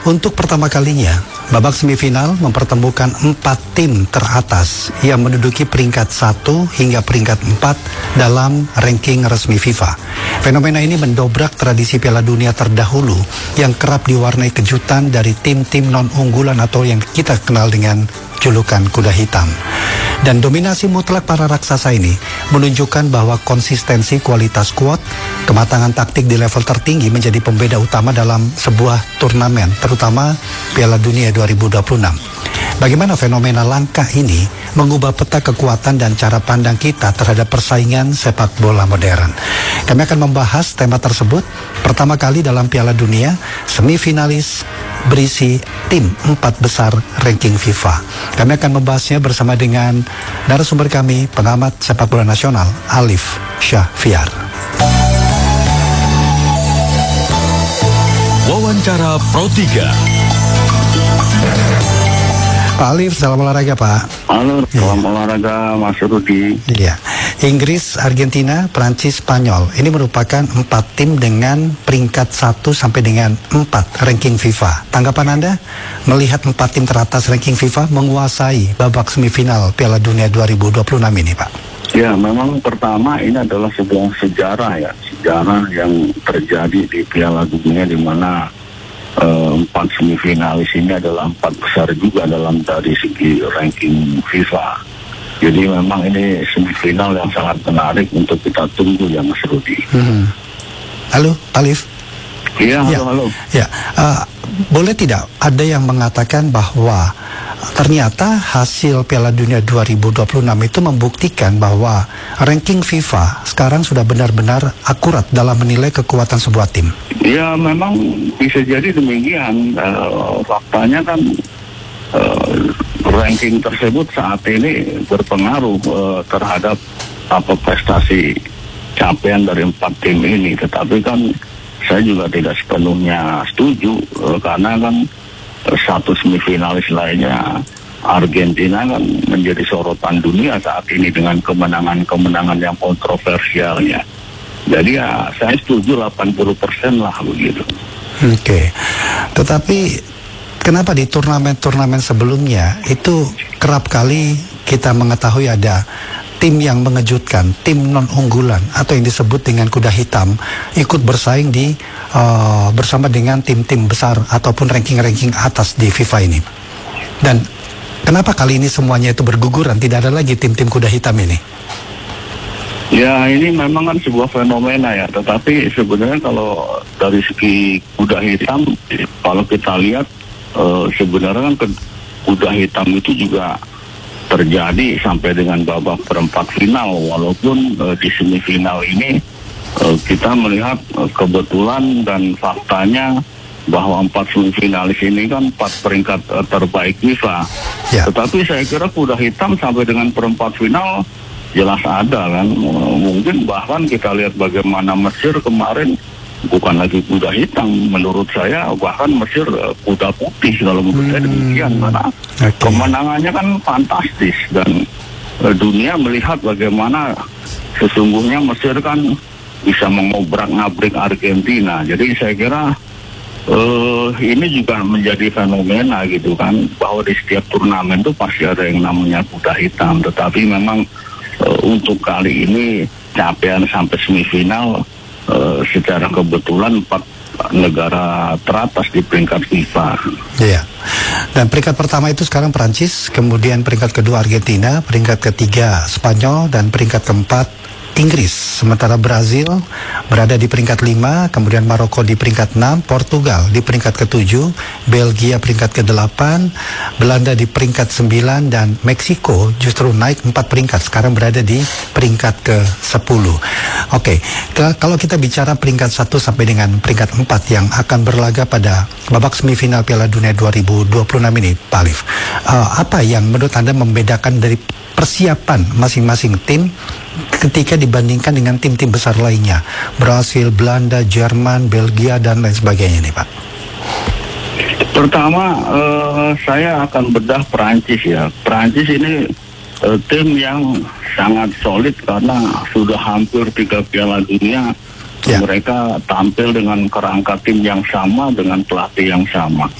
Untuk pertama kalinya, babak semifinal mempertemukan 4 tim teratas yang menduduki peringkat 1 hingga peringkat 4 dalam ranking resmi FIFA. Fenomena ini mendobrak tradisi Piala Dunia terdahulu yang kerap diwarnai kejutan dari tim-tim non-unggulan atau yang kita kenal dengan julukan kuda hitam. Dan dominasi mutlak para raksasa ini menunjukkan bahwa konsistensi kualitas skuad, kematangan taktik di level tertinggi menjadi pembeda utama dalam sebuah turnamen, terutama Piala Dunia 2026. Bagaimana fenomena langka ini mengubah peta kekuatan dan cara pandang kita terhadap persaingan sepak bola modern? Kami akan membahas tema tersebut pertama kali dalam Piala Dunia, semifinalis berisi tim 4 besar ranking FIFA. Kami akan membahasnya bersama dengan narasumber kami, pengamat sepak bola nasional, Alif Syahfiar. Wawancara Pro 3. Pak Alif, salam olahraga Pak. Halo, salam olahraga Mas Rudi. Iya, Inggris, Argentina, Prancis, Spanyol. Ini merupakan 4 tim dengan peringkat 1 sampai dengan 4 ranking FIFA. Tanggapan Anda melihat 4 tim teratas ranking FIFA menguasai babak semifinal Piala Dunia 2026 ini Pak? Ya, memang pertama ini adalah sebuah sejarah ya. Sejarah yang terjadi di Piala Dunia di mana 4 semifinalis ini adalah 4 besar juga dari segi ranking FIFA. Jadi memang ini semifinal yang sangat menarik untuk kita tunggu ya Mas Rudi. Halo, Alif. Iya, halo. Ya, boleh tidak ada yang mengatakan bahwa ternyata hasil Piala Dunia 2026 itu membuktikan bahwa ranking FIFA sekarang sudah benar-benar akurat dalam menilai kekuatan sebuah tim? Ya, memang bisa jadi demikian. Faktanya kan ranking tersebut saat ini berpengaruh terhadap prestasi capaian dari 4 tim ini. Tetapi kan saya juga tidak sepenuhnya setuju karena kan satu semifinalis lainnya, Argentina kan menjadi sorotan dunia saat ini dengan kemenangan-kemenangan yang kontroversialnya. Jadi ya saya setuju 80% lah begitu. Oke. Tetapi kenapa di turnamen-turnamen sebelumnya itu kerap kali kita mengetahui ada tim yang mengejutkan, tim non-unggulan atau yang disebut dengan kuda hitam ikut bersaing di bersama dengan tim-tim besar ataupun ranking-ranking atas di FIFA ini. Dan kenapa kali ini semuanya itu berguguran, tidak ada lagi tim-tim kuda hitam ini? Ya, ini memang kan sebuah fenomena ya, tetapi sebenarnya kalau dari segi kuda hitam, kalau kita lihat sebenarnya kan kuda hitam itu juga terjadi sampai dengan babak perempat final, walaupun di semifinal ini kita melihat kebetulan dan faktanya bahwa 4 semifinalis ini kan 4 peringkat terbaik FIFA. Ya. Tetapi saya kira kuda hitam sampai dengan perempat final jelas ada kan. Mungkin bahkan kita lihat bagaimana Mesir kemarin bukan lagi kuda hitam, menurut saya bahkan Mesir kuda putih kalau menurut saya demikian, karena kemenangannya kan fantastis dan dunia melihat bagaimana sesungguhnya Mesir kan bisa mengobrak-ngabrik Argentina. Jadi saya kira ini juga menjadi fenomena gitu kan, bahwa di setiap turnamen itu pasti ada yang namanya kuda hitam, tetapi memang untuk kali ini capaian sampai semifinal secara kebetulan 4 negara teratas di peringkat FIFA. Iya. Dan peringkat pertama itu sekarang Prancis, kemudian peringkat kedua Argentina, peringkat ketiga Spanyol, dan peringkat keempat Inggris. Sementara Brazil berada di peringkat 5, kemudian Maroko di peringkat 6, Portugal di peringkat ke-7, Belgia peringkat ke-8, Belanda di peringkat 9, dan Meksiko justru naik 4 peringkat, sekarang berada di peringkat ke-10. Oke, kalau kita bicara peringkat 1 sampai dengan peringkat 4 yang akan berlaga pada babak semifinal Piala Dunia 2026 ini, Pak Alif, apa yang menurut Anda membedakan dari persiapan masing-masing tim ketika dibandingkan dengan tim-tim besar lainnya, Brasil, Belanda, Jerman, Belgia, dan lain sebagainya nih Pak? Pertama, saya akan bedah Perancis ya. Perancis ini tim yang sangat solid karena sudah hampir 3 Piala Dunia. Mereka tampil dengan kerangka tim yang sama, dengan pelatih yang sama.